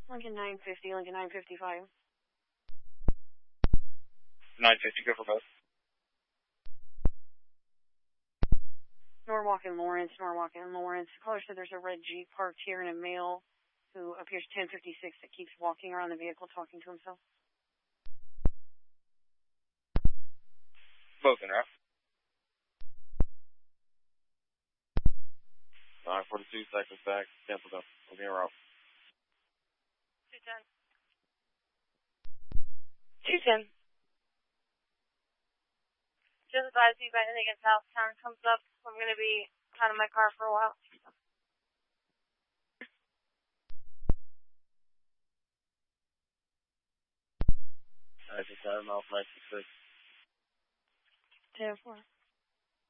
Lincoln 950, Lincoln 955. 950, go for both. Norwalk and Lawrence. Caller said there's a red Jeep parked here and a male who appears 1056 that keeps walking around the vehicle talking to himself. Both in route. 942, cycles back, cancel them. We'll be en route. 210. 210. Just advise me if anything in Southtown comes up. I'm going to be out of my car for a while. I just had him off 966. 10-4.